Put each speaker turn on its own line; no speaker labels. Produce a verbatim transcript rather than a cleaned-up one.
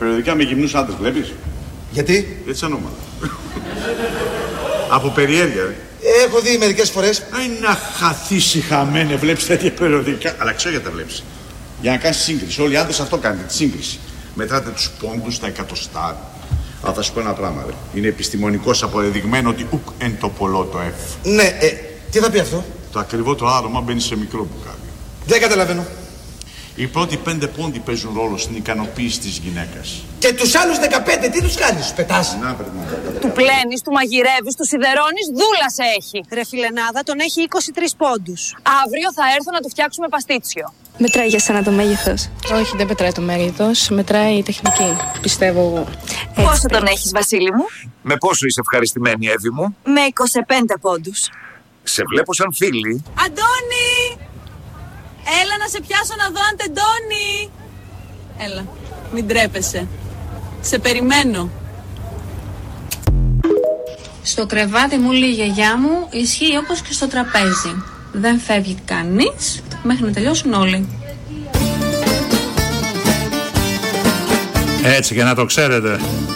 Περιοδικά με γυμνούς άντρες βλέπεις?
Γιατί?
Έτσι ανώμαλα. Από περιέργεια, ρε.
Έχω δει μερικές φορές.
Αϊ να χαθείς η χαμένε, βλέπεις τέτοια περιοδικά. Αλλά ξέρω γιατί τα βλέπεις. Για να κάνεις σύγκριση. Όλοι οι άντρες αυτό κάνετε, τη σύγκριση. Μετράτε τους πόντους, τα εκατοστά. Αλλά θα σου πω ένα πράγμα, ρε. Είναι επιστημονικώς αποδεδειγμένο ότι ουκ εν το πολλό το εφ.
Ναι, ε, τι θα πει αυτό?
Το ακριβό το άρωμα μπαίνει σε μικρό μπουκάλι.
Δεν καταλαβαίνω.
Οι πρώτοι πέντε πόντοι παίζουν ρόλο στην ικανοποίηση της γυναίκας.
Και τους άλλους δεκαπέντε τι τους κάνεις, τους πετάς?
Να, πρέπει να το
Του πλένεις, του μαγειρεύεις, του σιδερώνεις, δούλα σε έχει.
Ρε φιλενάδα, τον έχει είκοσι τρεις πόντους.
Αύριο θα έρθω να του φτιάξουμε παστίτσιο.
Μετράει για σένα το μέγεθος?
Όχι, δεν μετράει το μέγεθος, μετράει η τεχνική, πιστεύω εγώ.
Πόσο τον έχεις, Βασίλη μου?
Με πόσο είσαι ευχαριστημένη, Εύη μου?
Με είκοσι πέντε πόντους.
Σε βλέπω σαν φίλη.
Αντώνη! Έλα να σε πιάσω να δω αν τεντώνει. Έλα, μην τρέπεσαι. Σε περιμένω.
Στο κρεβάτι μου, λέει η γιαγιά μου, ισχύει όπως και στο τραπέζι. Δεν φεύγει κανείς μέχρι να τελειώσουν όλοι.
Έτσι και να το ξέρετε.